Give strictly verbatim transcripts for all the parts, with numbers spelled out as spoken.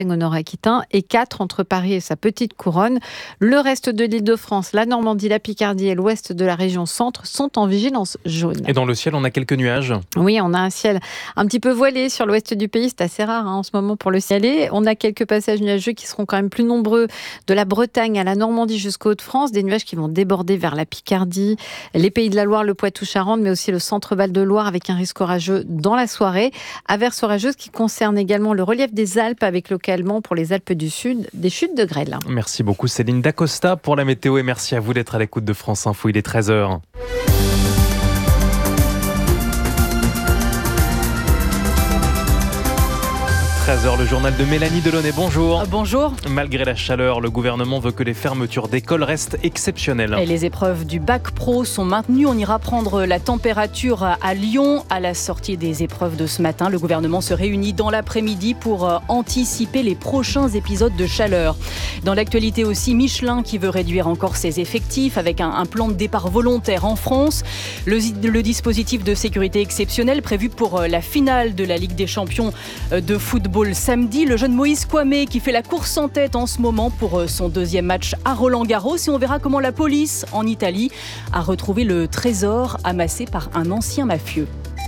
au Nord-Aquitain et quatre entre Paris et sa petite couronne. Le reste de l'Île-de-France, la Normandie, la Picardie et l'ouest de la région centre sont en vigilance jaune. Et dans le ciel, on a quelques nuages. Oui, on a un ciel un petit peu voilé sur l'ouest du pays. C'est assez rare hein, en ce moment pour le ciel. On a quelques passages nuageux qui seront quand même plus nombreux de la Bretagne à la Normandie jusqu'aux Hauts-de-France. Des nuages qui vont déborder vers la Picardie, les Pays de la Loire, le Poitou-Charentes, mais aussi le centre-Val de Loire avec un risque orageux dans la soirée. Averses orageuses qui concernent également le relief des Alpes avec localement pour les Alpes du Sud, des chutes de grêle. Merci beaucoup Céline Dacosta pour la météo et merci à vous d'être à l'écoute de France Info. Il est treize heures. treize heures, le journal de Mélanie Delaunay. Bonjour. Bonjour. Malgré la chaleur, le gouvernement veut que les fermetures d'écoles restent exceptionnelles. Et les épreuves du bac pro sont maintenues. On ira prendre la température à Lyon à la sortie des épreuves de ce matin. Le gouvernement se réunit dans l'après-midi pour anticiper les prochains épisodes de chaleur. Dans l'actualité aussi, Michelin qui veut réduire encore ses effectifs avec un, un plan de départ volontaire en France. Le, le dispositif de sécurité exceptionnel prévu pour la finale de la Ligue des champions de football samedi, le jeune Moïse Kouamé qui fait la course en tête en ce moment pour son deuxième match à Roland-Garros et on verra comment la police en Italie a retrouvé le trésor amassé par un ancien mafieux.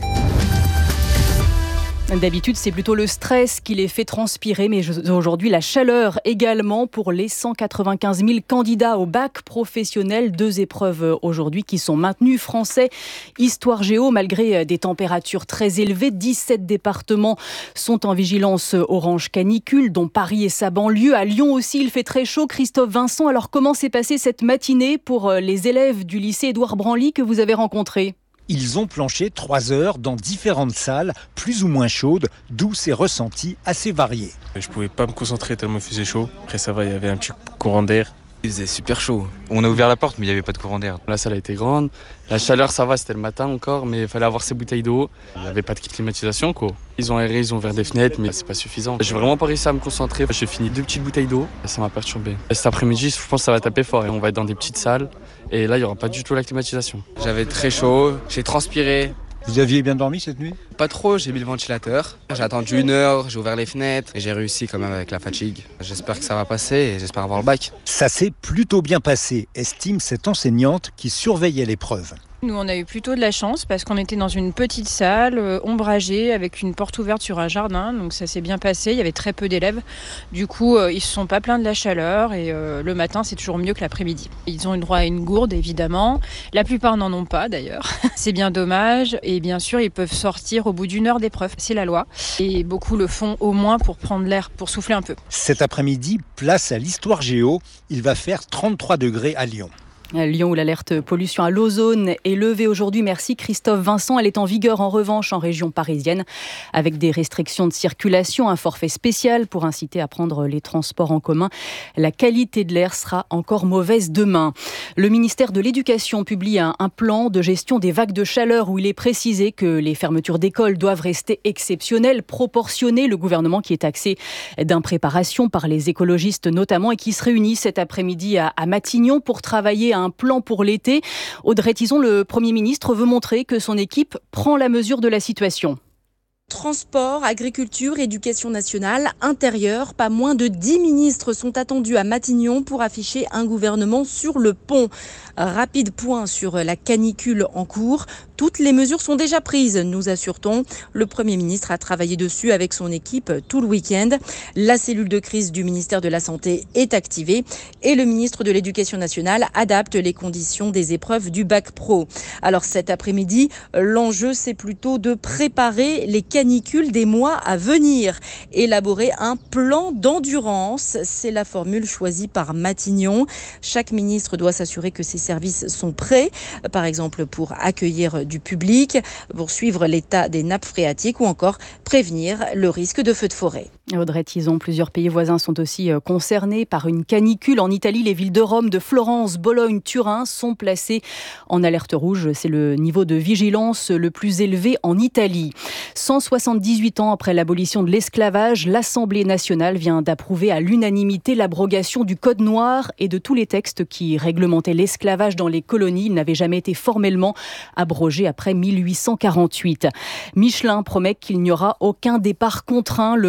D'habitude, c'est plutôt le stress qui les fait transpirer, mais aujourd'hui, la chaleur également pour les cent quatre-vingt-quinze mille candidats au bac professionnel. Deux épreuves aujourd'hui qui sont maintenues. Français, histoire géo, malgré des températures très élevées. dix-sept départements sont en vigilance orange canicule, dont Paris et sa banlieue. À Lyon aussi, il fait très chaud. Christophe Vincent, alors comment s'est passée cette matinée pour les élèves du lycée Édouard Branly que vous avez rencontrés ? Ils ont planché trois heures dans différentes salles, plus ou moins chaudes, d'où ces ressentis assez variés. Je pouvais pas me concentrer tellement il faisait chaud. Après ça va, il y avait un petit courant d'air. Il faisait super chaud. On a ouvert la porte mais il n'y avait pas de courant d'air. La salle a été grande. La chaleur ça va, c'était le matin encore, mais il fallait avoir ses bouteilles d'eau. Il n'y avait pas de climatisation quoi. Ils ont aéré, ils ont ouvert des fenêtres mais c'est pas suffisant. J'ai vraiment pas réussi à me concentrer. J'ai fini deux petites bouteilles d'eau et ça m'a perturbé. Cet après-midi je pense que ça va taper fort et on va être dans des petites salles et là il n'y aura pas du tout la climatisation. J'avais très chaud, j'ai transpiré. Vous aviez bien dormi cette nuit ? Pas trop, j'ai mis le ventilateur. J'ai attendu une heure, j'ai ouvert les fenêtres et j'ai réussi quand même avec la fatigue. J'espère que ça va passer et j'espère avoir le bac. Ça s'est plutôt bien passé, estime cette enseignante qui surveillait l'épreuve. Nous, on a eu plutôt de la chance parce qu'on était dans une petite salle euh, ombragée avec une porte ouverte sur un jardin. Donc ça s'est bien passé, il y avait très peu d'élèves. Du coup, euh, ils ne se sont pas plaints de la chaleur et euh, le matin, c'est toujours mieux que l'après-midi. Ils ont eu droit à une gourde, évidemment. La plupart n'en ont pas, d'ailleurs. C'est bien dommage. Et bien sûr, ils peuvent sortir au bout d'une heure d'épreuve. C'est la loi. Et beaucoup le font au moins pour prendre l'air, pour souffler un peu. Cet après-midi, place à l'histoire géo. Il va faire trente-trois degrés à Lyon. À Lyon où l'alerte pollution à l'ozone est levée aujourd'hui. Merci Christophe Vincent. Elle est en vigueur en revanche en région parisienne avec des restrictions de circulation, un forfait spécial pour inciter à prendre les transports en commun. La qualité de l'air sera encore mauvaise demain. Le ministère de l'Éducation publie un, un plan de gestion des vagues de chaleur où il est précisé que les fermetures d'écoles doivent rester exceptionnelles, proportionnées. Le gouvernement qui est axé d'impréparation par les écologistes notamment et qui se réunit cet après-midi à, à Matignon pour travailler à un plan pour l'été. Audrey Tizon, le Premier ministre, veut montrer que son équipe prend la mesure de la situation. Transport, agriculture, éducation nationale, intérieur, pas moins de dix ministres sont attendus à Matignon pour afficher un gouvernement sur le pont. Rapide point sur la canicule en cours. Toutes les mesures sont déjà prises, nous assure-t-on. Le Premier ministre a travaillé dessus avec son équipe tout le week-end. La cellule de crise du ministère de la Santé est activée et le ministre de l'Éducation nationale adapte les conditions des épreuves du bac pro. Alors cet après-midi, l'enjeu c'est plutôt de préparer les canicules des mois à venir. Élaborer un plan d'endurance, c'est la formule choisie par Matignon. Chaque ministre doit s'assurer que ses services sont prêts, par exemple pour accueillir du public, pour suivre l'état des nappes phréatiques ou encore prévenir le risque de feux de forêt. Audrey Tizon, plusieurs pays voisins sont aussi concernés par une canicule. En Italie, les villes de Rome, de Florence, Bologne, Turin sont placées en alerte rouge. C'est le niveau de vigilance le plus élevé en Italie. cent soixante-dix-huit ans après l'abolition de l'esclavage, l'Assemblée nationale vient d'approuver à l'unanimité l'abrogation du Code noir et de tous les textes qui réglementaient l'esclavage dans les colonies. Il n'avait jamais été formellement abrogé après mille huit cent quarante-huit. Michelin promet qu'il n'y aura aucun départ contraint. Le premier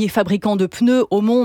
premier fabricant de pneus au monde.